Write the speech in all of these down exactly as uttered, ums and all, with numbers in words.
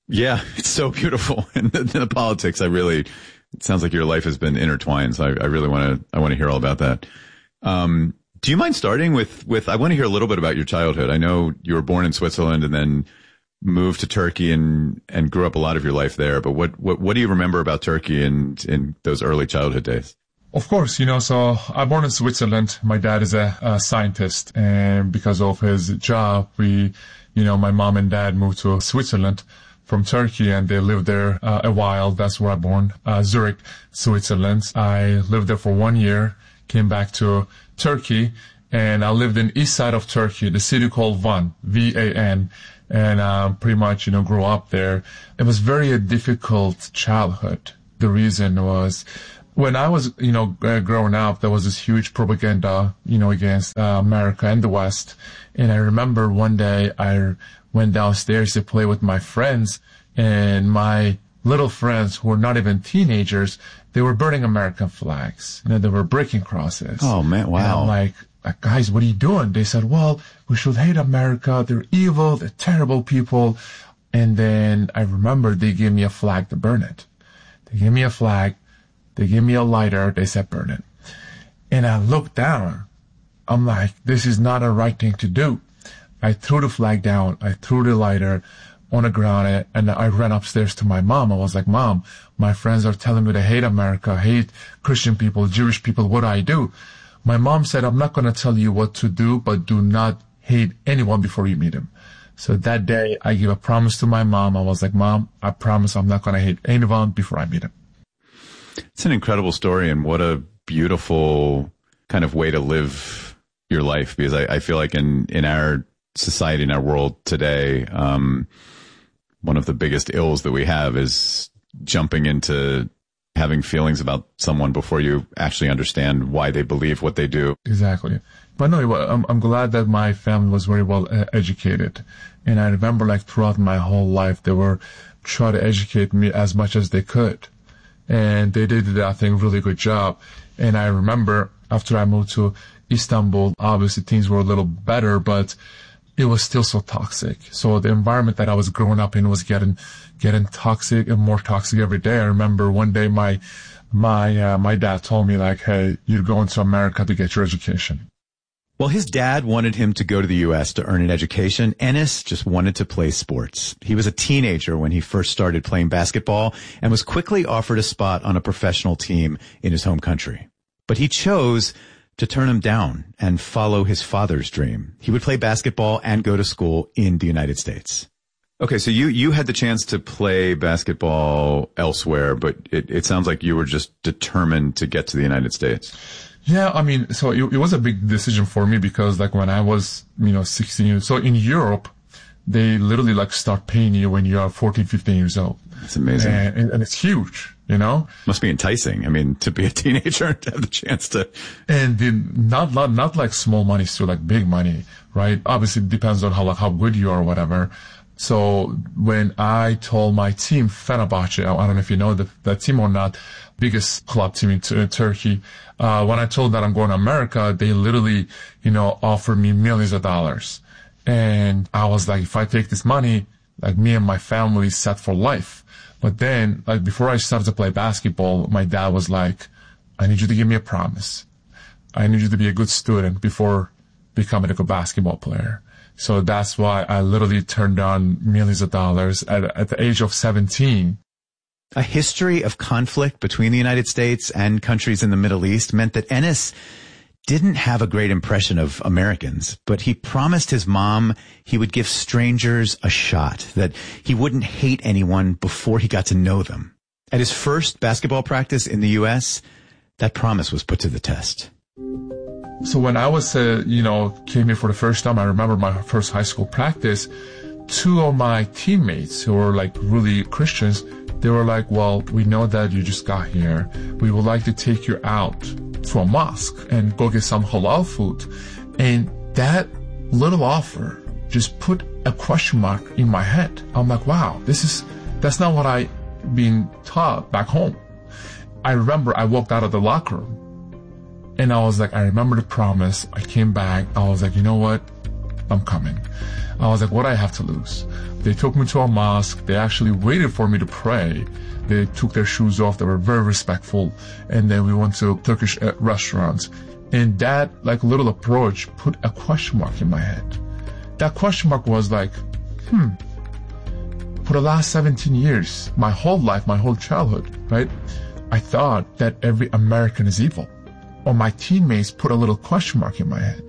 Yeah, it's so beautiful. And the, the politics, I really, it sounds like your life has been intertwined. So I, I really want to, I want to hear all about that. Um, do you mind starting with, with, I want to hear a little bit about your childhood. I know you were born in Switzerland and then moved to Turkey and, and grew up a lot of your life there. But what, what, what do you remember about Turkey and in those early childhood days? Of course, you know, so I'm born in Switzerland. My dad is a, a scientist, and because of his job, we, you know, my mom and dad moved to Switzerland from Turkey, and they lived there uh, a while. That's where I born, uh, Zurich, Switzerland. I lived there for one year, came back to Turkey, and I lived in east side of Turkey, the city called Van, V A N, and uh, pretty much, you know, grew up there. It was very a difficult childhood. The reason was, when I was, you know, uh, growing up, there was this huge propaganda, you know, against uh, America and the West. And I remember one day I went downstairs to play with my friends, and my little friends who were not even teenagers, they were burning American flags. You know, they were breaking crosses. Oh, man, wow. And I'm like, guys, what are you doing? They said, well, we should hate America. They're evil. They're terrible people. And then I remember they gave me a flag to burn it. They gave me a flag. They gave me a lighter. They said, burn it. And I looked down. I'm like, this is not a right thing to do. I threw the flag down. I threw the lighter on the ground, and I ran upstairs to my mom. I was like, Mom, my friends are telling me they hate America, hate Christian people, Jewish people. What do I do? My mom said, I'm not going to tell you what to do, but do not hate anyone before you meet him. So that day, I gave a promise to my mom. I was like, Mom, I promise I'm not going to hate anyone before I meet him. It's an incredible story, and what a beautiful kind of way to live your life, because I, I feel like in, in our society, in our world today, um, one of the biggest ills that we have is jumping into having feelings about someone before you actually understand why they believe what they do. Exactly. But no, I'm, I'm glad that my family was very well uh, educated. And I remember, like, throughout my whole life, they were trying to educate me as much as they could. And they did, I think, really good job. And I remember after I moved to Istanbul, obviously things were a little better, but it was still so toxic. So the environment that I was growing up in was getting, getting toxic and more toxic every day. I remember one day my, my, uh, my dad told me, like, hey, you're going to America to get your education. Well, his dad wanted him to go to the U S to earn an education. Enes just wanted to play sports. He was a teenager when he first started playing basketball and was quickly offered a spot on a professional team in his home country. But he chose to turn him down and follow his father's dream. He would play basketball and go to school in the United States. Okay, so you, you had the chance to play basketball elsewhere, but it, it sounds like you were just determined to get to the United States. Yeah, I mean, so it, it was a big decision for me because, like, when I was, you know, sixteen years, so in Europe, they literally, like, start paying you when you are fourteen, fifteen years old. That's amazing. And, and it's huge, you know? Must be enticing. I mean, to be a teenager and to have the chance to. And the, not, not, not like small money, still like big money, right? Obviously, it depends on how, like, how good you are or whatever. So when I told my team, Fenerbahce, I don't know if you know the, that team or not, biggest club team in, in Turkey, uh, when I told that I'm going to America, they literally, you know, offered me millions of dollars. And I was like, if I take this money, like, me and my family set for life. But then, like, before I started to play basketball, my dad was like, I need you to give me a promise. I need you to be a good student before becoming a good basketball player. So that's why I literally turned down millions of dollars at, at the age of seventeen. A history of conflict between the United States and countries in the Middle East meant that Enes didn't have a great impression of Americans, but he promised his mom he would give strangers a shot, that he wouldn't hate anyone before he got to know them. At his first basketball practice in the U S, that promise was put to the test. So when I was, uh, you know, came here for the first time, I remember my first high school practice, two of my teammates who were, like, really Christians, they were like, well, we know that you just got here. We would like to take you out to a mosque and go get some halal food. And that little offer just put a question mark in my head. I'm like, wow, this is, that's not what I been taught back home. I remember I walked out of the locker room and I was like, I remember the promise. I came back. I was like, you know what? I'm coming. I was like, what do I have to lose? They took me to a mosque. They actually waited for me to pray. They took their shoes off. They were very respectful. And then we went to Turkish uh, restaurants. And that, like, little approach put a question mark in my head. That question mark was like, hmm, for the last seventeen years, my whole life, my whole childhood, right? I thought that every American is evil. Or my teammates put a little question mark in my head.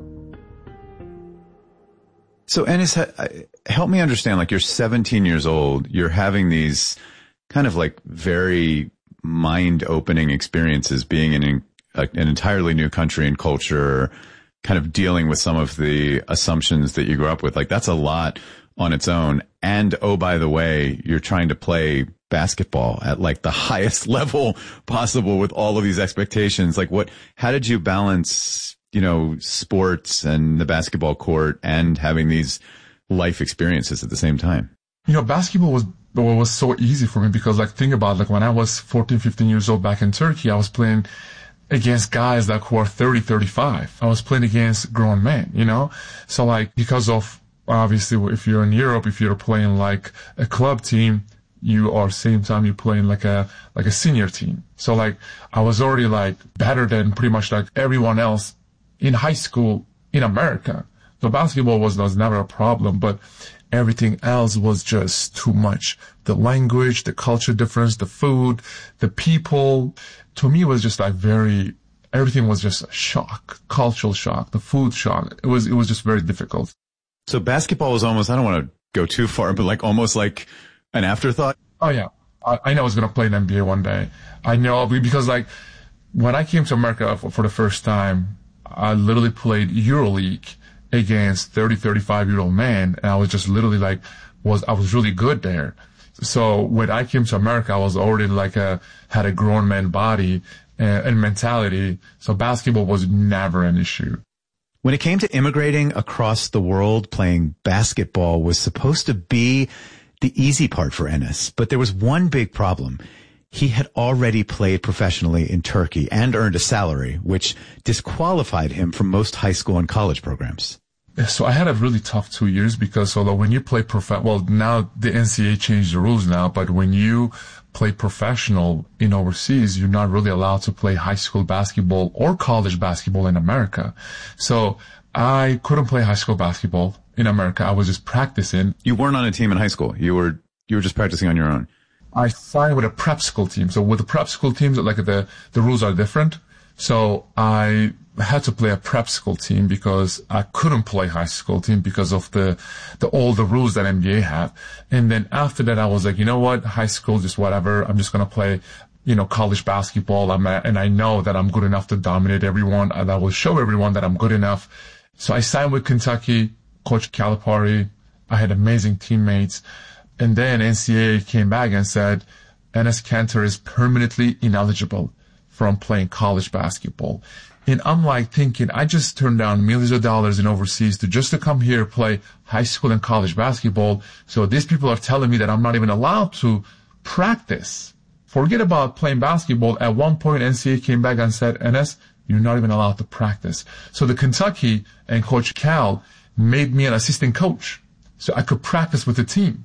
So, Enes, help me understand, like, you're seventeen years old, you're having these kind of like very mind-opening experiences being in a, an entirely new country and culture, kind of dealing with some of the assumptions that you grew up with. Like, that's a lot on its own. And, oh, by the way, you're trying to play basketball at like the highest level possible with all of these expectations. Like, what, how did you balance, you know, sports and the basketball court and having these life experiences at the same time? You know, basketball was was so easy for me because, like, think about, like, when I was fourteen, fifteen years old back in Turkey, I was playing against guys like who are thirty, thirty-five. I was playing against grown men, you know? So, like, because of, obviously, if you're in Europe, if you're playing like a club team, you are same time you're playing like a like a senior team. So, like, I was already like better than pretty much like everyone else in high school in America. So basketball was, was never a problem, but everything else was just too much. The language, the culture difference, the food, the people. To me, it was just like very, everything was just a shock, cultural shock, the food shock. It was, it was just very difficult. So basketball was almost, I don't want to go too far, but like almost like an afterthought. Oh yeah. I, I know I was going to play in N B A one day. I know because, like, when I came to America for, for the first time, I literally played EuroLeague against thirty, thirty-five year old men. And I was just literally like, was, I was really good there. So when I came to America, I was already like a, had a grown man body and, and mentality. So basketball was never an issue. When it came to immigrating across the world, playing basketball was supposed to be the easy part for Enes. But there was one big problem. He had already played professionally in Turkey and earned a salary, which disqualified him from most high school and college programs. So I had a really tough two years because although when you play prof, well, now the N C A A changed the rules now, but when you play professional in overseas, you're not really allowed to play high school basketball or college basketball in America. So I couldn't play high school basketball in America. I was just practicing. You weren't on a team in high school. You were, you were just practicing on your own. I signed with a prep school team. So with the prep school teams, like the, the rules are different. So I had to play a prep school team because I couldn't play high school team because of the, the, all the rules that N B A have. And then after that, I was like, you know what? High school, just whatever. I'm just going to play, you know, college basketball. I'm at, and I know that I'm good enough to dominate everyone and I will show everyone that I'm good enough. So I signed with Kentucky, Coach Calipari. I had amazing teammates. And then N C A A came back and said, Enes Kanter is permanently ineligible from playing college basketball. And I'm like thinking, I just turned down millions of dollars in overseas to just to come here play high school and college basketball. So these people are telling me that I'm not even allowed to practice. Forget about playing basketball. At one point, N C A A came back and said, Enes, you're not even allowed to practice. So the Kentucky and Coach Cal made me an assistant coach so I could practice with the team.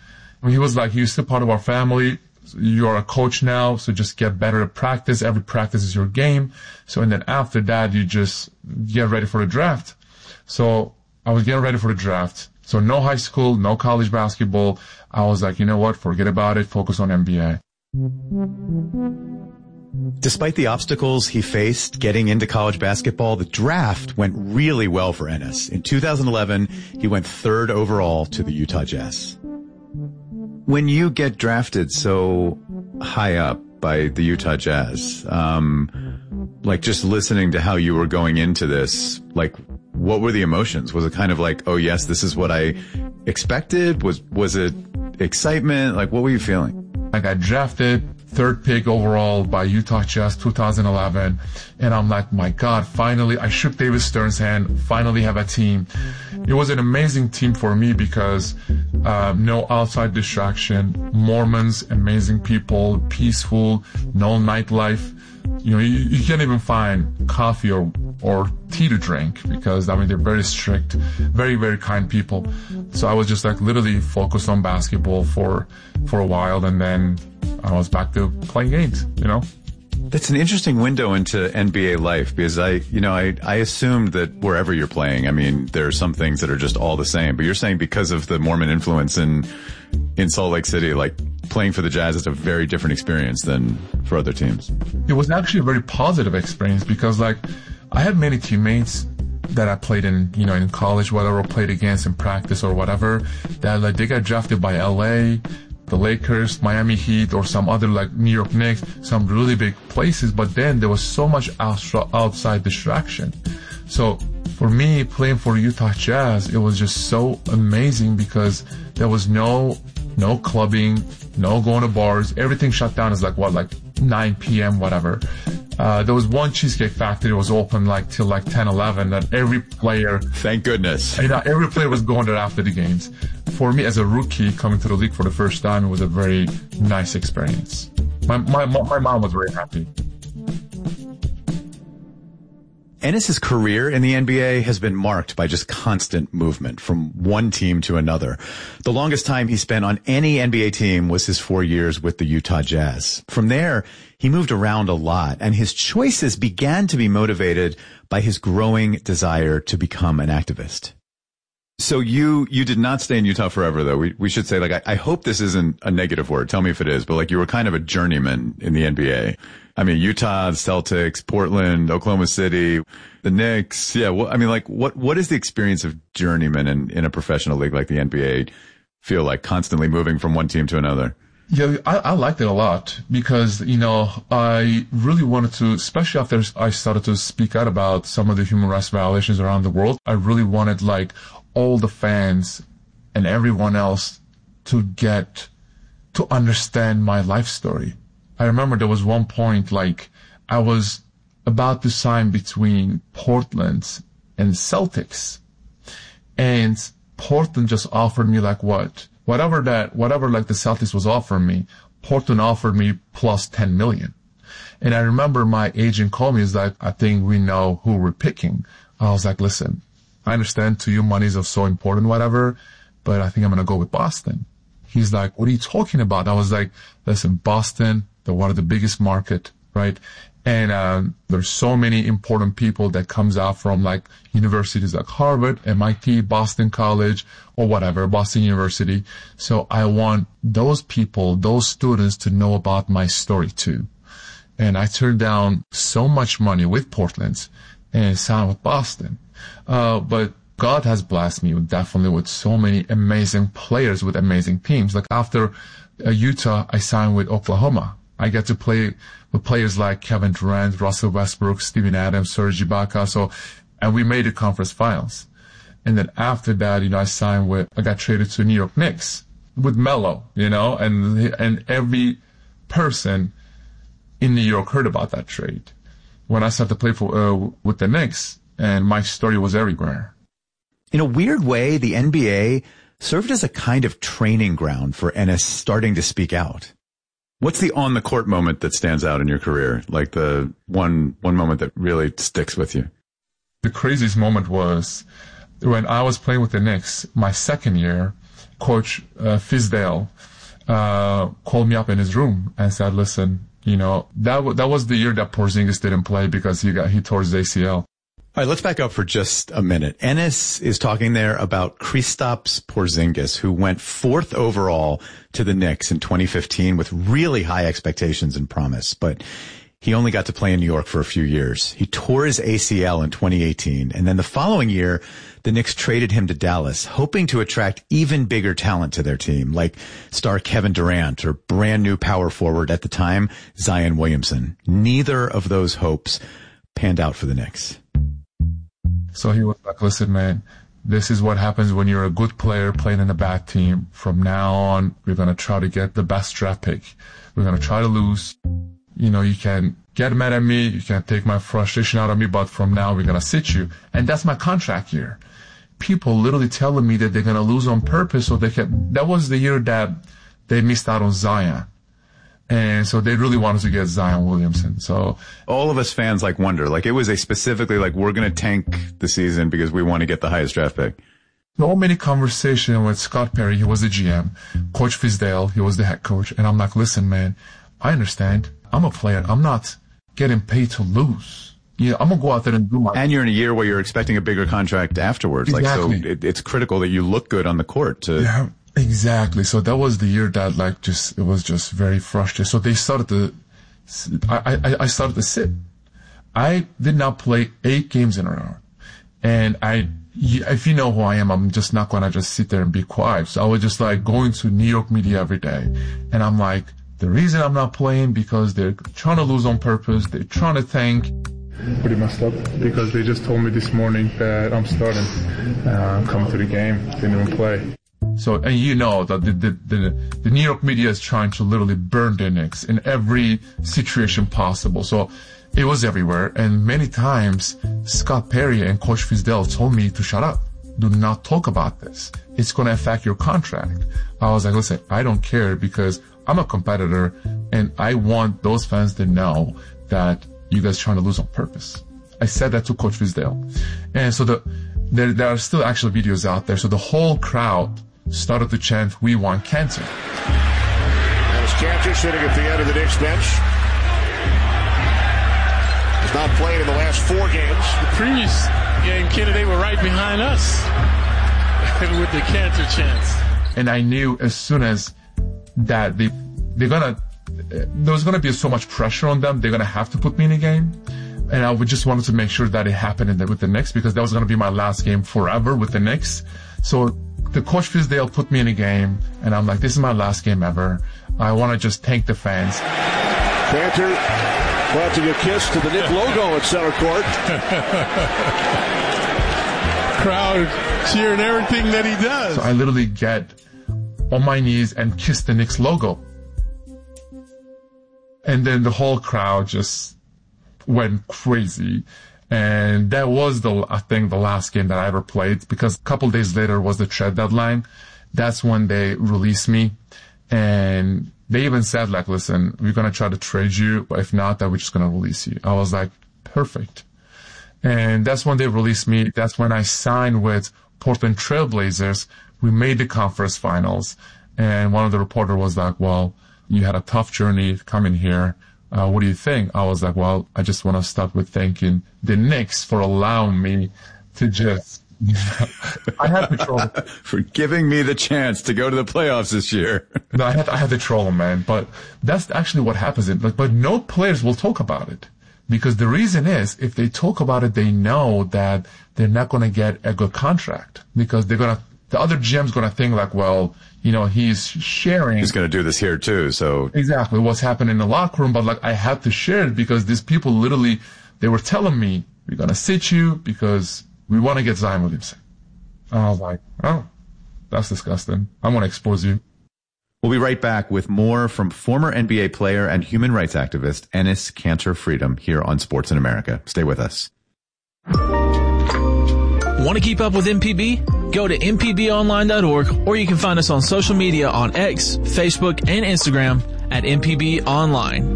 He was like, you're still part of our family. You're a coach now, so just get better at practice. Every practice is your game. So, and then after that, you just get ready for the draft. So I was getting ready for the draft. So no high school, no college basketball. I was like, you know what? Forget about it. Focus on N B A. Despite the obstacles he faced getting into college basketball, the draft went really well for Enes. In two thousand eleven, he went third overall to the Utah Jazz. When you get drafted so high up by the Utah Jazz, um, like just listening to how you were going into this, like what were the emotions? Was it kind of like, oh yes, this is what I expected? Was, was it excitement? Like what were you feeling? I got drafted third pick overall by Utah Jazz two thousand eleven. And I'm like, my God, finally, I shook David Stern's hand, finally have a team. It was an amazing team for me because uh, no outside distraction, Mormons, amazing people, peaceful, no nightlife. You know, you, you can't even find coffee or, or tea to drink because, I mean, they're very strict, very, very kind people. So I was just like literally focused on basketball for, for a while, and then I was back to playing games, you know? That's an interesting window into N B A life because I, you know, I, I assumed that wherever you're playing, I mean, there are some things that are just all the same, but you're saying because of the Mormon influence in, in Salt Lake City, like playing for the Jazz is a very different experience than for other teams. It was actually a very positive experience because like I had many teammates that I played in, you know, in college, whatever, played against in practice or whatever, that like they got drafted by L A, the Lakers, Miami Heat, or some other like New York Knicks, some really big places, but then there was so much outside distraction. So for me, playing for Utah Jazz, it was just so amazing because there was no, no clubbing, no going to bars. Everything shut down. It's like what, like nine p.m., whatever. Uh, there was one Cheesecake Factory that was open like till like ten, eleven, that every player, thank goodness, you know, every player was going there after the games. For me as a rookie coming to the league for the first time, it was a very nice experience. My, my, my mom was very happy. Enes's career in the N B A has been marked by just constant movement from one team to another. The longest time he spent on any N B A team was his four years with the Utah Jazz. From there, he moved around a lot, and his choices began to be motivated by his growing desire to become an activist. So you, you did not stay in Utah forever, though. We, we should say, like, I, I hope this isn't a negative word. Tell me if it is, but like you were kind of a journeyman in the N B A. I mean, Utah, the Celtics, Portland, Oklahoma City, the Knicks. Yeah. Well, I mean, like, what, what is the experience of journeyman in, in a professional league like the N B A feel like, constantly moving from one team to another? Yeah, I, I liked it a lot because, you know, I really wanted to, especially after I started to speak out about some of the human rights violations around the world, I really wanted, like, all the fans and everyone else to get, to understand my life story. I remember there was one point, like, I was about to sign between Portland and Celtics. And Portland just offered me, like, what? Whatever that, whatever, like, the Celtics was offering me, Portland offered me plus ten million. And I remember my agent called me, he's like, I think we know who we're picking. I was like, listen, I understand to you money is so important, whatever, but I think I'm going to go with Boston. He's like, what are you talking about? I was like, listen, Boston, they're one of the biggest market, right? And um, there's so many important people that comes out from like universities like Harvard, M I T, Boston College, or whatever, Boston University. So I want those people, those students to know about my story too. And I turned down so much money with Portland and signed with Boston. Uh, but God has blessed me with definitely with so many amazing players with amazing teams. Like after uh, Utah, I signed with Oklahoma. I get to play with players like Kevin Durant, Russell Westbrook, Steven Adams, Serge Ibaka. So, and we made the conference finals. And then after that, you know, I signed with, I got traded to New York Knicks with Melo, you know, and, and every person in New York heard about that trade. When I started to play for, uh, with the Knicks, and my story was everywhere. In a weird way, the N B A served as a kind of training ground for Enes starting to speak out. What's the on-the-court moment that stands out in your career? Like the one one moment that really sticks with you? The craziest moment was when I was playing with the Knicks, my second year, Coach uh, Fizdale uh, called me up in his room and said, listen, you know, that, w- that was the year that Porzingis didn't play because he got he tore his A C L. All right, let's back up for just a minute. Enes is talking there about Kristaps Porzingis, who went fourth overall to the Knicks in twenty fifteen with really high expectations and promise, but he only got to play in New York for a few years. He tore his A C L in twenty eighteen, and then the following year, the Knicks traded him to Dallas, hoping to attract even bigger talent to their team, like star Kevin Durant or brand new power forward at the time, Zion Williamson. Neither of those hopes panned out for the Knicks. So he was like, listen, man, this is what happens when you're a good player playing in a bad team. From now on, we're going to try to get the best draft pick. We're going to try to lose. You know, you can get mad at me. You can take my frustration out of me, but from now we're going to sit you. And that's my contract year. People literally telling me that they're going to lose on purpose so they can, that was the year that they missed out on Zion. And so they really wanted to get Zion Williamson. So all of us fans like wonder, like it was a specifically like, we're going to tank the season because we want to get the highest draft pick. So many conversation with Scott Perry. He was the G M. Coach Fizdale, he was the head coach. And I'm like, listen, man, I understand. I'm a player. I'm not getting paid to lose. Yeah, I'm going to go out there and do my... And you're in a year where you're expecting a bigger contract afterwards. Exactly. Like, so it, it's critical that you look good on the court to... Yeah, exactly. So that was the year that, like, just, it was just very frustrating. So they started to... I, I, I started to sit. I did not play eight games in a row. And I... If you know who I am, I'm just not going to just sit there and be quiet. So I was just, like, going to New York media every day. And I'm like, the reason I'm not playing because they're trying to lose on purpose. They're trying to tank. Pretty messed up because they just told me this morning that I'm starting. Uh, come to the game, didn't even play. So, and you know that the, the, the, the New York media is trying to literally burn the Knicks in every situation possible. So it was everywhere. And many times Scott Perry and Coach Fizdale told me to shut up. Do not talk about this. It's going to affect your contract. I was like, listen, I don't care because I'm a competitor and I want those fans to know that you guys trying to lose on purpose. I said that to Coach Fizdale. And so the, there, there are still actual videos out there. So the whole crowd started to chant, "We want Kanter." That is Kanter sitting at the end of the Knicks bench. He's not played in the last four games. The previous game, Kennedy, they were right behind us with the Kanter chants. And I knew as soon as that they, they're gonna, there was going to be so much pressure on them. They're going to have to put me in a game. And I would just wanted to make sure that it happened in the, with the Knicks because that was going to be my last game forever with the Knicks. So the Coach Fizdale put me in a game and I'm like, this is my last game ever. I want to just thank the fans. Kanter planting a kiss to the Knick logo at center court. Crowd cheering everything that he does. So I literally get on my knees and kiss the Knicks logo. And then the whole crowd just went crazy. And that was the, I think, the last game that I ever played because a couple days later was the trade deadline. That's when they released me. And they even said, like, listen, we're going to try to trade you, but if not, then we're just going to release you. I was like, perfect. And that's when they released me. That's when I signed with Portland Trail Blazers. We made the conference finals. And one of the reporters was like, well, you had a tough journey coming here. Uh, what do you think? I was like, well, I just want to start with thanking the Knicks for allowing me to just, I had to troll. For giving me the chance to go to the playoffs this year. No, I had, I had to troll them, man. But that's actually what happens. But, but no players will talk about it. Because the reason is, if they talk about it, they know that they're not going to get a good contract. Because they're going to, the other G M's going to think like, well, you know, he's sharing. He's going to do this here too, so. Exactly, what's happening in the locker room, but like, I had to share it because these people literally, they were telling me, we're going to sit you because we want to get Zion Williamson. And I was like, oh, that's disgusting. I'm going to expose you. We'll be right back with more from former N B A player and human rights activist Enes Kanter Freedom here on Sports in America. Stay with us. Want to keep up with M P B? Go to m p b online dot org or you can find us on social media on X, Facebook, and Instagram at M P B Online.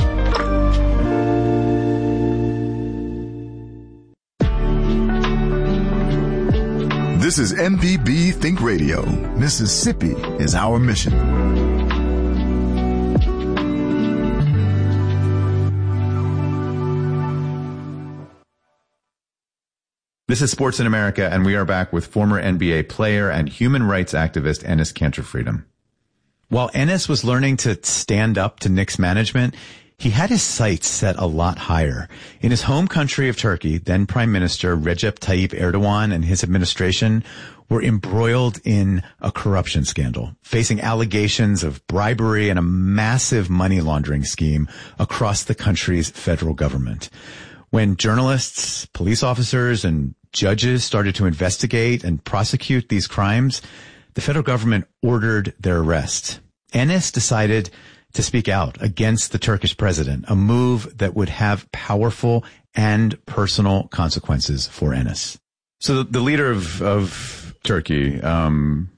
This is M P B Think Radio. Mississippi is our mission. This is Sports in America, and we are back with former N B A player and human rights activist Enes Kanter Freedom. While Enes was learning to stand up to Knicks management, he had his sights set a lot higher. In his home country of Turkey, then Prime Minister Recep Tayyip Erdogan and his administration were embroiled in a corruption scandal, facing allegations of bribery and a massive money laundering scheme across the country's federal government. When journalists, police officers, and judges started to investigate and prosecute these crimes, the federal government ordered their arrest. Enes decided to speak out against the Turkish president, a move that would have powerful and personal consequences for Enes. So the, the leader of, of Turkey, um,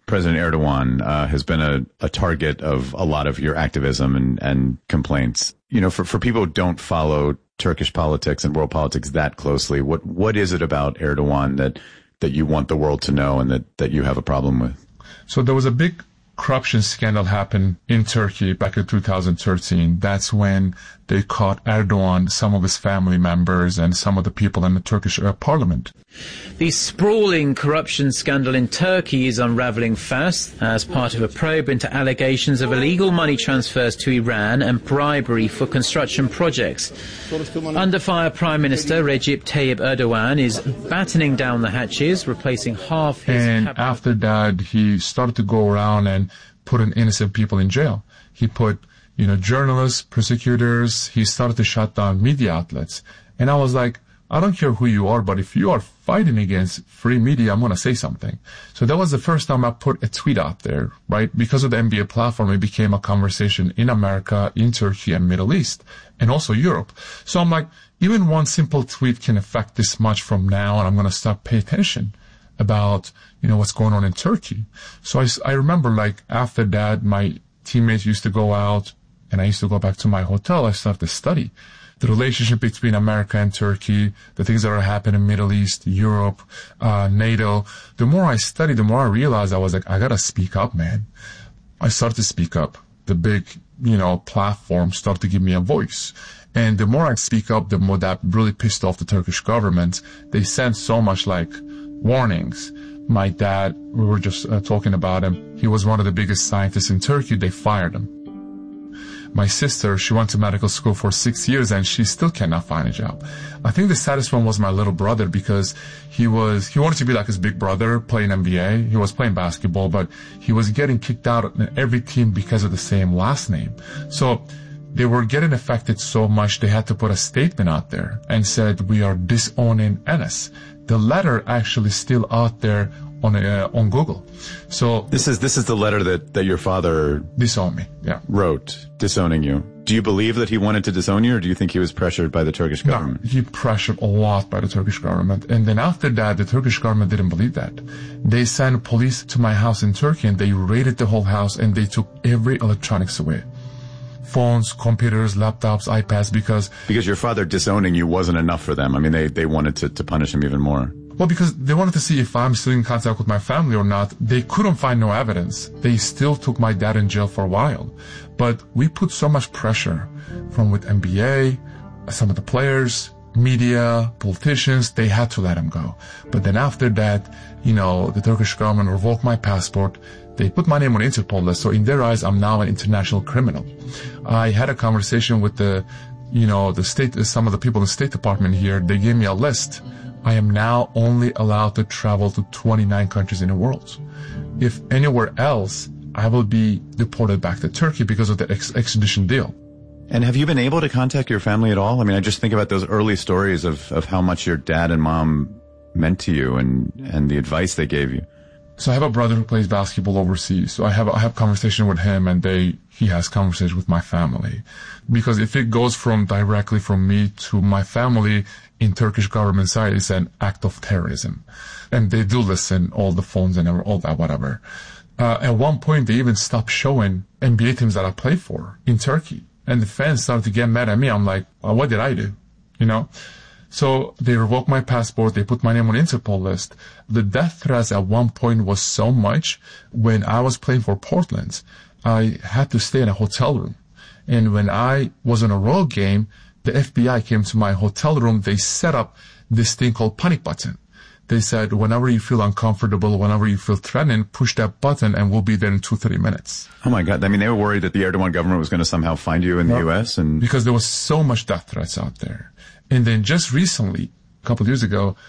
President Erdogan uh, has been a, a target of a lot of your activism and, and complaints. You know, for, for people who don't follow Turkish politics and world politics that closely, what what is it about Erdogan that that you want the world to know and that, that you have a problem with? So there was a big corruption scandal happened in Turkey back in two thousand thirteen. That's when they caught Erdogan, some of his family members, and some of the people in the Turkish uh, parliament. The sprawling corruption scandal in Turkey is unravelling fast as part of a probe into allegations of illegal money transfers to Iran and bribery for construction projects. Under fire, Prime Minister Recep Tayyip Erdogan is battening down the hatches, replacing half his... And after that, he started to go around and put in innocent people in jail. He put, you know, journalists, prosecutors, he started to shut down media outlets. And I was like, I don't care who you are, but if you are fighting against free media, I'm going to say something. So that was the first time I put a tweet out there, right? Because of the N B A platform, it became a conversation in America, in Turkey, and Middle East, and also Europe. So I'm like, even one simple tweet can affect this much from now, and I'm going to start paying attention about, you know, what's going on in Turkey. So I, I remember, like, after that, my teammates used to go out, and I used to go back to my hotel. I started to study the relationship between America and Turkey, the things that are happening in Middle East, Europe, uh, NATO. The more I studied, the more I realized I was like, I gotta speak up, man. I started to speak up. The big, you know, platform started to give me a voice. And the more I speak up, the more that really pissed off the Turkish government. They sent so much, like, warnings. My dad, we were just uh, talking about him. He was one of the biggest scientists in Turkey. They fired him. My sister, she went to medical school for six years and she still cannot find a job. I think the saddest one was my little brother because he was, he wanted to be like his big brother, playing N B A. He was playing basketball, but he was getting kicked out in every team because of the same last name. So they were getting affected so much they had to put a statement out there and said, we are disowning Enes. The letter actually still out there on uh, on Google. So this is this is the letter that, that your father disowned me. Yeah, wrote disowning you. Do you believe that he wanted to disown you, or do you think he was pressured by the Turkish government? No, he pressured a lot by the Turkish government. And then after that, the Turkish government didn't believe that. They sent police to my house in Turkey and they raided the whole house and they took every electronics away. Phones, computers, laptops, iPads, because... Because your father disowning you wasn't enough for them. I mean, they, they wanted to, to punish him even more. Well, because they wanted to see if I'm still in contact with my family or not. They couldn't find no evidence. They still took my dad in jail for a while. But we put so much pressure from with N B A, some of the players, media, politicians, they had to let him go. But then after that, you know, the Turkish government revoked my passport. They put my name on Interpol list. So in their eyes, I'm now an international criminal. I had a conversation with the, you know, the state, some of the people in the State Department here. They gave me a list. I am now only allowed to travel to twenty-nine countries in the world. If anywhere else, I will be deported back to Turkey because of the ex- extradition deal. And have you been able to contact your family at all? I mean, I just think about those early stories of, of how much your dad and mom meant to you and, and the advice they gave you. So I have a brother who plays basketball overseas. So I have I have conversation with him, and they he has conversation with my family, because if it goes from directly from me to my family in Turkish government side, it's an act of terrorism, and they do listen all the phones and all that whatever. Uh, at one point, they even stopped showing N B A teams that I play for in Turkey, and the fans started to get mad at me. I'm like, well, what did I do? You know. So they revoked my passport. They put my name on Interpol list. The death threats at one point was so much. When I was playing for Portland, I had to stay in a hotel room. And when I was on a road game, the F B I came to my hotel room. They set up this thing called panic button. They said, whenever you feel uncomfortable, whenever you feel threatened, push that button and we'll be there in two, three minutes. Oh my God. I mean, they were worried that the Erdogan government was going to somehow find you in the U S and because there was so much death threats out there. And then just recently, a couple of years ago,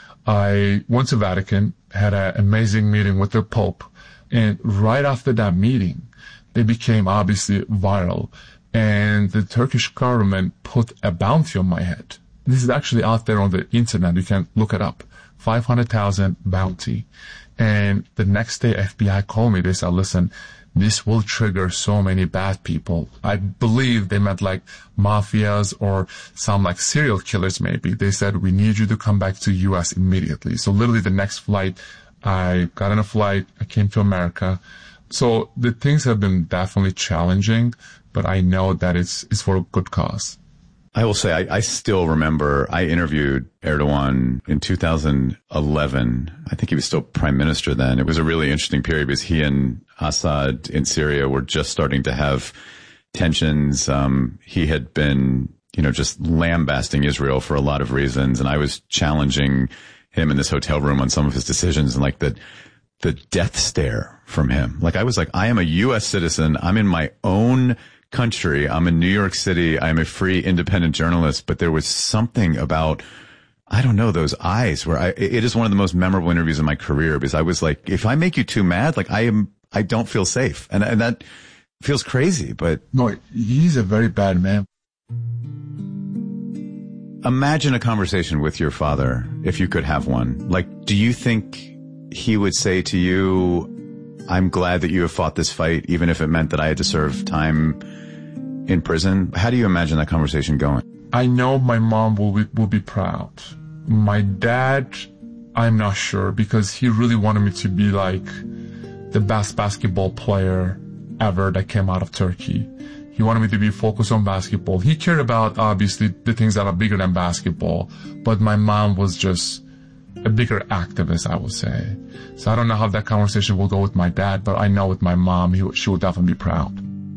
I went to Vatican, had an amazing meeting with the Pope. And right after that meeting, they became obviously viral. And the Turkish government put a bounty on my head. This is actually out there on the internet. You can look it up. five hundred thousand bounty. And the next day, F B I called me. They said, listen, this will trigger so many bad people. I believe they meant like mafias or some like serial killers maybe. They said, we need you to come back to U S immediately. So literally the next flight, I got on a flight. I came to America. So the things have been definitely challenging, but I know that it's, it's for a good cause. I will say, I, I still remember I interviewed Erdogan in two thousand eleven. I think he was still prime minister then. It was a really interesting period because he and Assad in Syria were just starting to have tensions. Um, he had been, you know, just lambasting Israel for a lot of reasons. And I was challenging him in this hotel room on some of his decisions, and like the, the death stare from him. Like I was like, I am a U S citizen. I'm in my own country. I'm in New York City. I'm a free, independent journalist, but there was something about, I don't know, those eyes where I, it is one of the most memorable interviews in my career because I was like, if I make you too mad, like I am, I don't feel safe. And, and that feels crazy, but. No, he's a very bad man. Imagine a conversation with your father, if you could have one. Like, do you think he would say to you, I'm glad that you have fought this fight, even if it meant that I had to serve time in prison? How do you imagine that conversation going? I know my mom will be, will be proud. My dad, I'm not sure, because he really wanted me to be like the best basketball player ever that came out of Turkey. He wanted me to be focused on basketball. He cared about, obviously, the things that are bigger than basketball, but my mom was just a bigger activist, I would say. So I don't know how that conversation will go with my dad, but I know with my mom, he, she will definitely be proud.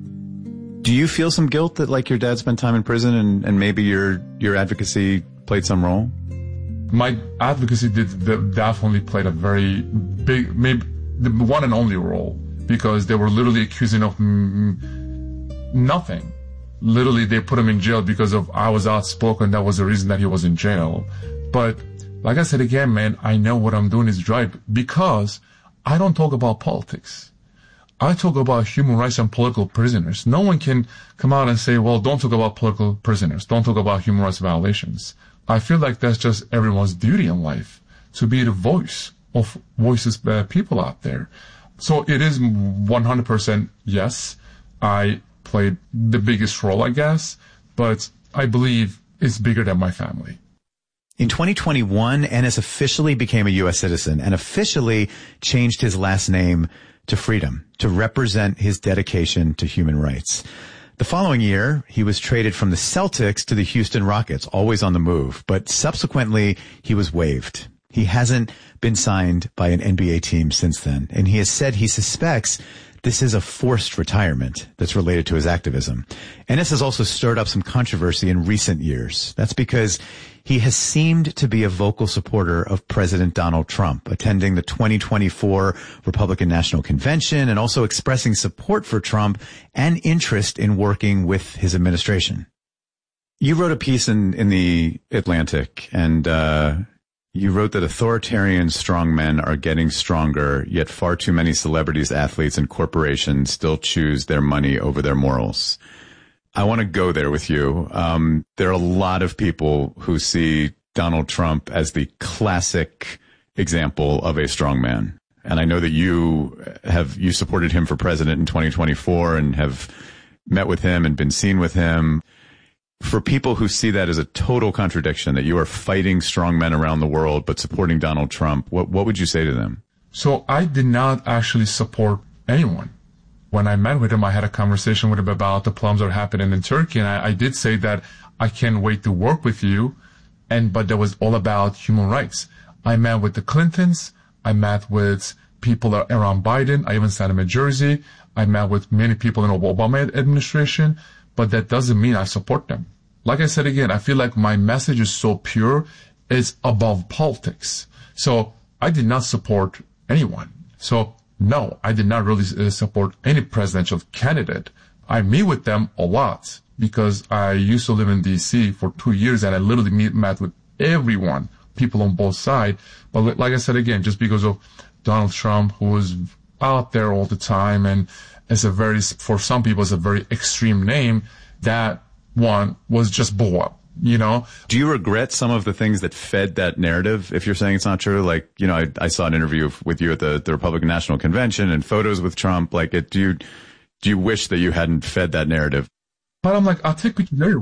Do you feel some guilt that like your dad spent time in prison and, and maybe your, your advocacy played some role? My advocacy did definitely played a very big, maybe the one and only role, because they were literally accusing of mm, nothing. Literally, they put him in jail because of I was outspoken. That was the reason that he was in jail. But like I said again, man, I know what I'm doing is right because I don't talk about politics. I talk about human rights and political prisoners. No one can come out and say, well, don't talk about political prisoners. Don't talk about human rights violations. I feel like that's just everyone's duty in life, to be the voice of voices, uh, people out there. So it is one hundred percent yes, I played the biggest role, I guess, but I believe it's bigger than my family. In twenty twenty-one, Enes officially became a U S citizen and officially changed his last name to Freedom to represent his dedication to human rights. The following year, he was traded from the Celtics to the Houston Rockets, always on the move, but subsequently he was waived. He hasn't been signed by an N B A team since then, and he has said he suspects this is a forced retirement that's related to his activism. Enes has also stirred up some controversy in recent years. That's because he has seemed to be a vocal supporter of President Donald Trump, attending the twenty twenty-four Republican National Convention and also expressing support for Trump and interest in working with his administration. You wrote a piece in, in the Atlantic, and uh you wrote that authoritarian strongmen are getting stronger, yet far too many celebrities, athletes, and corporations still choose their money over their morals. I want to go there with you. Um, there are a lot of people who see Donald Trump as the classic example of a strongman. And I know that you have, you supported him for president in twenty twenty-four and have met with him and been seen with him. For people who see that as a total contradiction, that you are fighting strongmen around the world but supporting Donald Trump, what, what would you say to them? So I did not actually support anyone. When I met with him, I had a conversation with him about the problems that are happening in Turkey, and I, I did say that I can't wait to work with you, and but that was all about human rights. I met with the Clintons, I met with people around Biden, I even sat in Jersey, I met with many people in the Obama administration, but that doesn't mean I support them. Like I said again, I feel like my message is so pure, it's above politics. So I did not support anyone. So no, I did not really uh, support any presidential candidate. I meet with them a lot because I used to live in D C for two years and I literally meet, met with everyone, people on both sides. But like I said again, just because of Donald Trump, who was out there all the time and as a very, for some people, it's a very extreme name, that one was just blow up, you know? Do you regret some of the things that fed that narrative, if you're saying it's not true? Like, you know, I, I saw an interview with you at the, the Republican National Convention and photos with Trump. Like, it, do you, do you wish that you hadn't fed that narrative? But I'm like, I'll take pictures of everyone.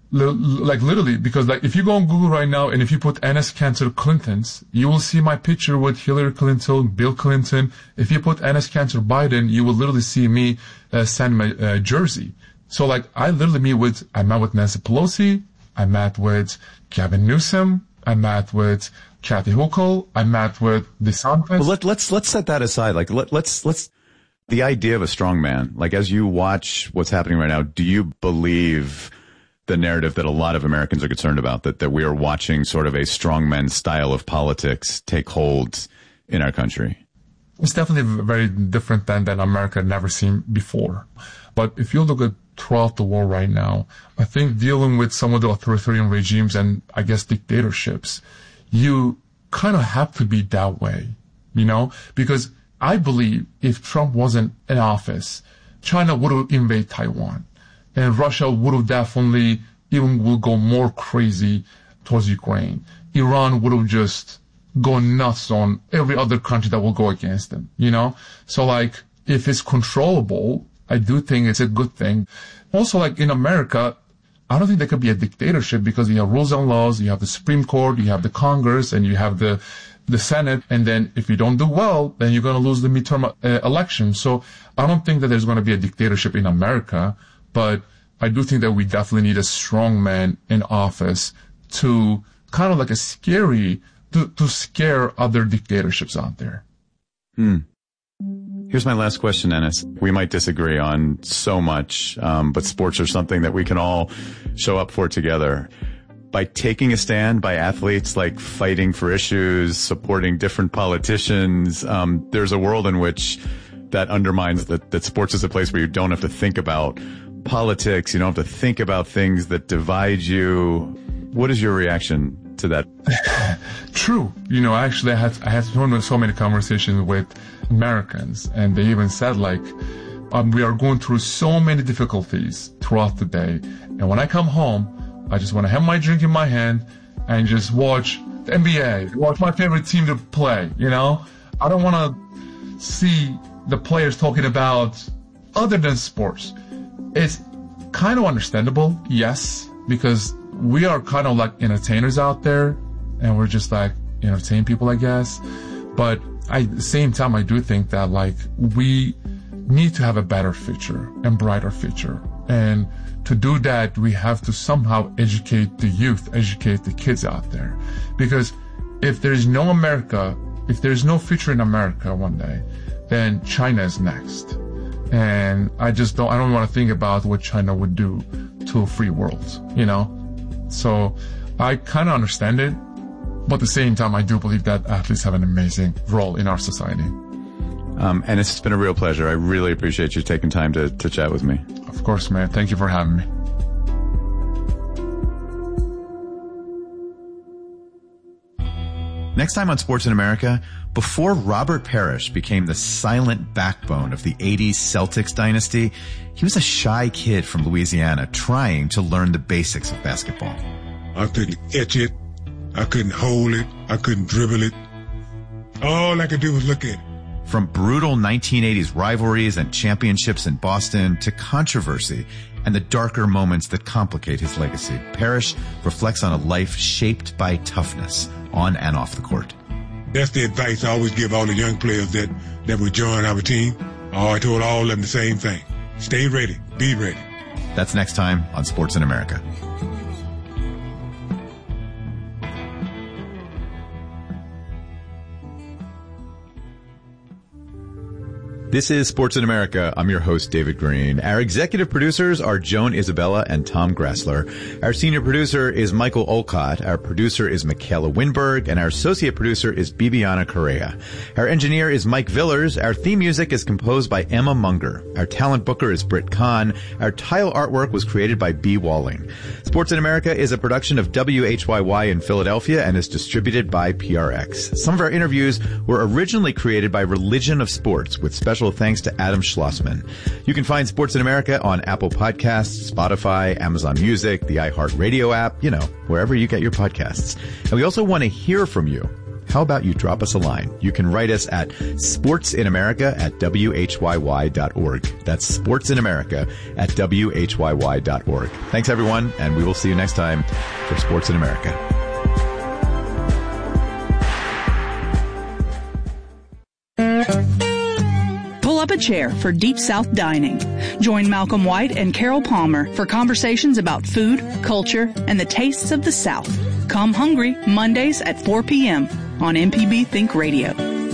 like literally, because like if you go on Google right now and if you put Enes Kanter Clintons, you will see my picture with Hillary Clinton, Bill Clinton. If you put Enes Kanter Biden, you will literally see me uh, send my uh, jersey. So like I literally meet with, I met with Nancy Pelosi, I met with Gavin Newsom, I met with Kathy Hochul, I met with DeSantis. Well, let, let's let's set that aside. Like let, let's let's the idea of a strong man. Like as you watch what's happening right now, do you believe the narrative that a lot of Americans are concerned about, that, that we are watching sort of a strongman style of politics take hold in our country? It's definitely very different than, than America had never seen before. But if you look at throughout the world right now, I think dealing with some of the authoritarian regimes and I guess dictatorships, you kind of have to be that way, you know, because I believe if Trump wasn't in office, China would have invaded Taiwan. And Russia would have definitely even will go more crazy towards Ukraine. Iran would have just gone nuts on every other country that will go against them, you know? So like, if it's controllable, I do think it's a good thing. Also, like in America, I don't think there could be a dictatorship because you have rules and laws, you have the Supreme Court, you have the Congress, and you have the the Senate, and then if you don't do well, then you're going to lose the midterm uh, election. So I don't think that there's going to be a dictatorship in America. But I do think that we definitely need a strong man in office to kind of like a scary, to, to scare other dictatorships out there. Hmm. Here's my last question, Enes. We might disagree on so much, um, but sports are something that we can all show up for together. By taking a stand, by athletes like fighting for issues, supporting different politicians, um, there's a world in which that undermines that, that sports is a place where you don't have to think about politics. You don't have to think about things that divide you. What is your reaction to that? True. You know, actually, I had I had so many conversations with Americans, and they even said like, um, we are going through so many difficulties throughout the day, and when I come home, I just want to have my drink in my hand and just watch the N B A, watch my favorite team to play. You know, I don't want to see the players talking about other than sports. It's kind of understandable, yes, because we are kind of like entertainers out there, and we're just like entertain people, I guess. But I, at the same time, I do think that like we need to have a better future and brighter future. And to do that, we have to somehow educate the youth, educate the kids out there. Because if there's no America, if there's no future in America one day, then China is next. And I just don't, I don't want to think about what China would do to a free world, you know? So I kind of understand it, but at the same time, I do believe that athletes have an amazing role in our society. Um, and it's been a real pleasure. I really appreciate you taking time to, to chat with me. Of course, man. Thank you for having me. Next time on Sports in America, before Robert Parrish became the silent backbone of the eighties Celtics dynasty, he was a shy kid from Louisiana trying to learn the basics of basketball. I couldn't etch it. I couldn't hold it. I couldn't dribble it. All I could do was look at it. From brutal nineteen eighties rivalries and championships in Boston to controversy and the darker moments that complicate his legacy, Parrish reflects on a life shaped by toughness on and off the court. That's the advice I always give all the young players that, that would join our team. Oh, I told all of them the same thing. Stay ready. Be ready. That's next time on Sports in America. This is Sports in America. I'm your host, David Green. Our executive producers are Joan Isabella and Tom Grassler. Our senior producer is Michael Olcott. Our producer is Michaela Winberg. And our associate producer is Bibiana Correa. Our engineer is Mike Villers. Our theme music is composed by Emma Munger. Our talent booker is Britt Kahn. Our tile artwork was created by B. Walling. Sports in America is a production of W H Y Y in Philadelphia and is distributed by P R X. Some of our interviews were originally created by Religion of Sports with special thanks to Adam Schlossman. You can find Sports in America on Apple Podcasts, Spotify, Amazon Music, the iHeartRadio app, you know, wherever you get your podcasts. And we also want to hear from you. How about you drop us a line? You can write us at sportsinamerica at W H Y Y dot org. That's sportsinamerica at W H Y Y dot org. Thanks, everyone, and we will see you next time for Sports in America. Pull up a chair for Deep South Dining. Join Malcolm White and Carol Palmer for conversations about food, culture, and the tastes of the South. Come hungry Mondays at four p.m. on M P B Think Radio.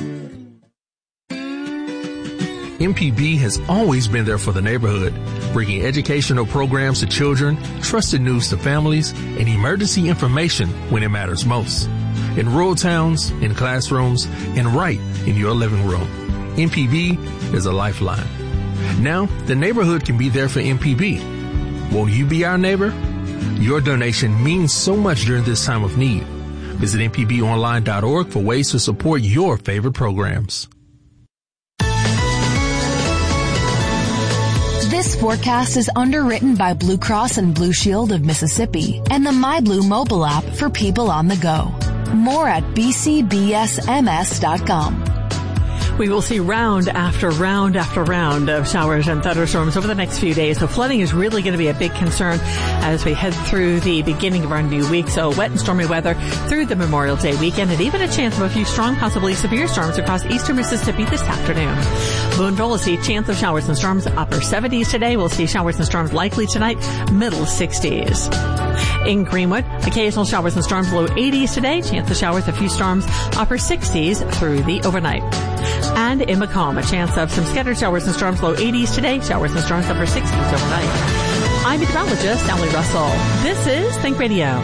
M P B has always been there for the neighborhood, bringing educational programs to children, trusted news to families, and emergency information when it matters most. In rural towns, in classrooms, and right in your living room. M P B is a lifeline. Now, the neighborhood can be there for M P B. Won't you be our neighbor? Your donation means so much during this time of need. Visit M P B online dot org for ways to support your favorite programs. This forecast is underwritten by Blue Cross and Blue Shield of Mississippi and the MyBlue mobile app for people on the go. More at b c b s m s dot com. We will see round after round after round of showers and thunderstorms over the next few days. So flooding is really going to be a big concern as we head through the beginning of our new week. So wet and stormy weather through the Memorial Day weekend, and even a chance of a few strong, possibly severe storms across eastern Mississippi this afternoon. Boonville will see chance of showers and storms upper seventies today. We'll see showers and storms likely tonight, middle sixties. In Greenwood, occasional showers and storms, low eighties today. Chance of showers, a few storms, upper sixties through the overnight. And in Macomb, a chance of some scattered showers and storms, low eighties today. Showers and storms, upper sixties overnight. I'm meteorologist Emily Russell. This is Think Radio.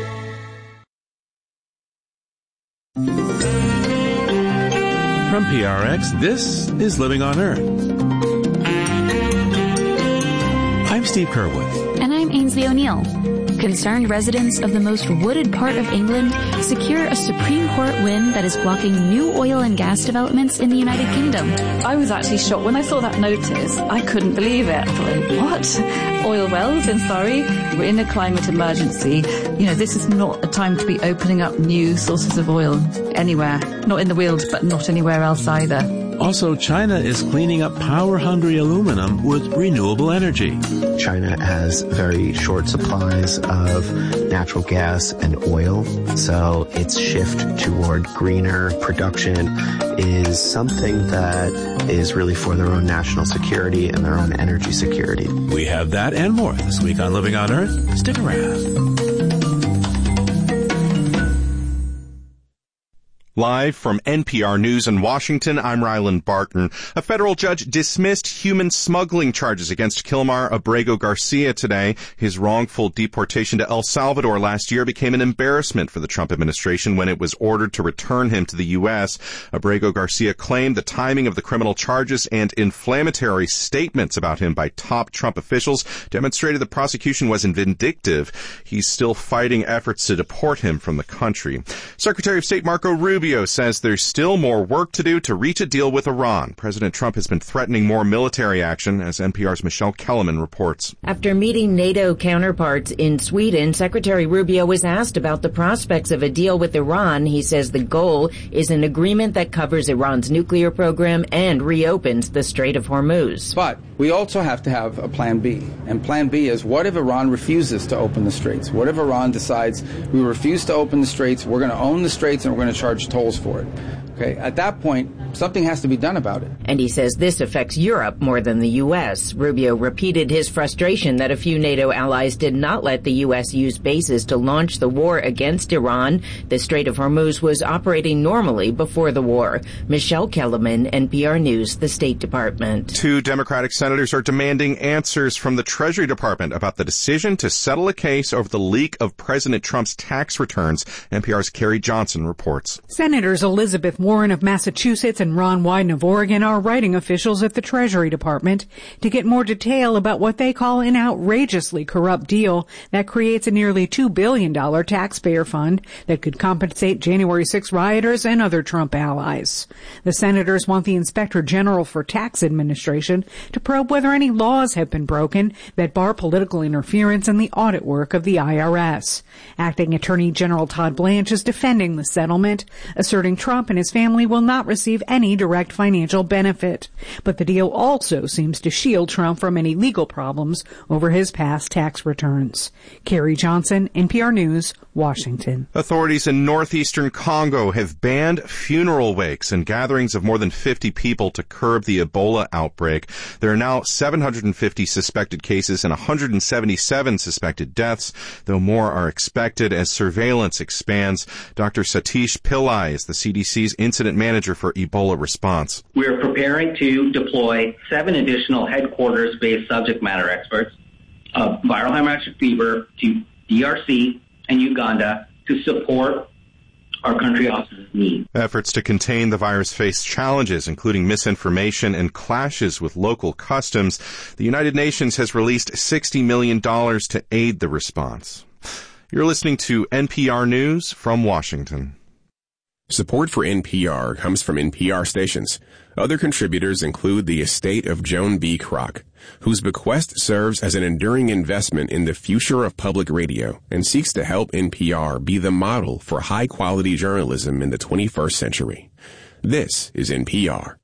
From P R X, this is Living on Earth. I'm Steve Kerwood. And I'm Ainsley O'Neill. Concerned residents of the most wooded part of England secure a Supreme Court win that is blocking new oil and gas developments in the United Kingdom. I was actually shocked when I saw that notice. I couldn't believe it. I thought, what? Oil wells in Surrey? We're in a climate emergency. You know, this is not a time to be opening up new sources of oil anywhere. Not in the Weald, but not anywhere else either. Also, China is cleaning up power-hungry aluminum with renewable energy. China has very short supplies of natural gas and oil, so its shift toward greener production is something that is really for their own national security and their own energy security. We have that and more this week on Living on Earth. Stick around. Live from N P R News in Washington, I'm Ryland Barton. A federal judge dismissed human smuggling charges against Kilmar Abrego Garcia today. His wrongful deportation to El Salvador last year became an embarrassment for the Trump administration when it was ordered to return him to the U S. Abrego Garcia claimed the timing of the criminal charges and inflammatory statements about him by top Trump officials demonstrated the prosecution was vindictive. He's still fighting efforts to deport him from the country. Secretary of State Marco Rubio says there's still more work to do to reach a deal with Iran. President Trump has been threatening more military action, as N P R's Michelle Kellerman reports. After meeting NATO counterparts in Sweden, Secretary Rubio was asked about the prospects of a deal with Iran. He says the goal is an agreement that covers Iran's nuclear program and reopens the Strait of Hormuz. But we also have to have a plan B. And plan B is, what if Iran refuses to open the straits? What if Iran decides we refuse to open the straits, we're going to own the straits, and we're going to charge tolls for it? Okay, at that point, something has to be done about it. And he says this affects Europe more than the U S. Rubio repeated his frustration that a few NATO allies did not let the U S use bases to launch the war against Iran. The Strait of Hormuz was operating normally before the war. Michelle Kellerman, N P R News, the State Department. Two Democratic senators are demanding answers from the Treasury Department about the decision to settle a case over the leak of President Trump's tax returns. N P R's Carrie Johnson reports. Senators Elizabeth Warren of Massachusetts Gaetz and Ron Wyden of Oregon are writing officials at the Treasury Department to get more detail about what they call an outrageously corrupt deal that creates a nearly two billion dollars taxpayer fund that could compensate January sixth rioters and other Trump allies. The senators want the Inspector General for Tax Administration to probe whether any laws have been broken that bar political interference in the audit work of the I R S. Acting Attorney General Todd Blanche is defending the settlement, asserting Trump and his family will not receive any direct financial benefit. But the deal also seems to shield Trump from any legal problems over his past tax returns. Carrie Johnson, N P R News, Washington. Authorities in northeastern Congo have banned funeral wakes and gatherings of more than fifty people to curb the Ebola outbreak. There are now seven hundred fifty suspected cases and one hundred seventy-seven suspected deaths, though more are expected as surveillance expands. Doctor Satish Pillai is the C D C's incident manager for Ebola response. We are preparing to deploy seven additional headquarters-based subject matter experts of viral hemorrhagic fever to D R C and Uganda to support our country office's needs. Efforts to contain the virus face challenges, including misinformation and clashes with local customs. The United Nations has released sixty million dollars to aid the response. You're listening to N P R News from Washington. Support for N P R comes from N P R stations. Other contributors include the estate of Joan B. Kroc, whose bequest serves as an enduring investment in the future of public radio and seeks to help N P R be the model for high-quality journalism in the twenty-first century. This is N P R.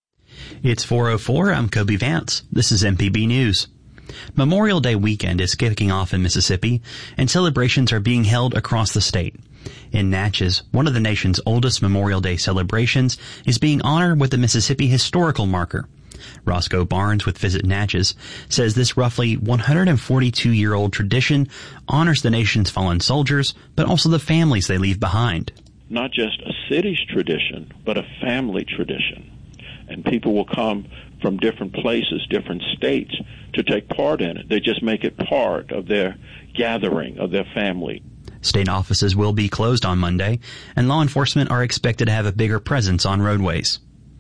It's four oh four. I'm Kobe Vance. This is M P B News. Memorial Day weekend is kicking off in Mississippi, and celebrations are being held across the state. In Natchez, one of the nation's oldest Memorial Day celebrations is being honored with the Mississippi Historical Marker. Roscoe Barnes with Visit Natchez says this roughly one hundred forty-two-year-old tradition honors the nation's fallen soldiers, but also the families they leave behind. Not just a city's tradition, but a family tradition. And people will come from different places, different states, to take part in it. They just make it part of their gathering, of their family. State offices will be closed on Monday, and law enforcement are expected to have a bigger presence on roadways.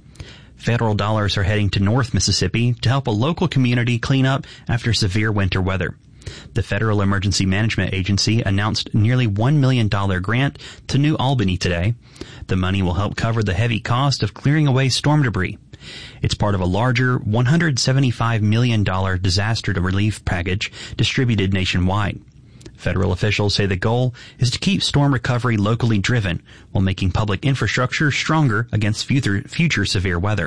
Federal dollars are heading to North Mississippi to help a local community clean up after severe winter weather. The Federal Emergency Management Agency announced nearly one million dollars grant to New Albany today. The money will help cover the heavy cost of clearing away storm debris. It's part of a larger one hundred seventy-five million dollars disaster relief package distributed nationwide. Federal officials say the goal is to keep storm recovery locally driven while making public infrastructure stronger against future, future severe weather.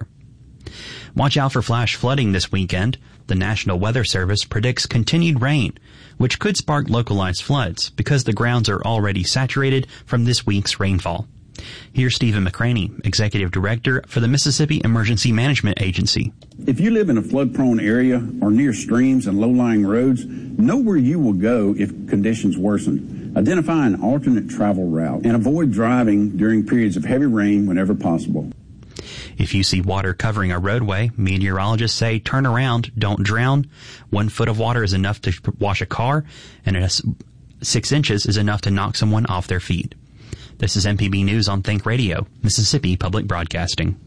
Watch out for flash flooding this weekend. The National Weather Service predicts continued rain, which could spark localized floods because the grounds are already saturated from this week's rainfall. Here's Stephen McCraney, Executive Director for the Mississippi Emergency Management Agency. If you live in a flood-prone area or near streams and low-lying roads, know where you will go if conditions worsen. Identify an alternate travel route and avoid driving during periods of heavy rain whenever possible. If you see water covering a roadway, meteorologists say turn around, don't drown. One foot of water is enough to wash a car, and six inches is enough to knock someone off their feet. This is M P B News on Think Radio, Mississippi Public Broadcasting.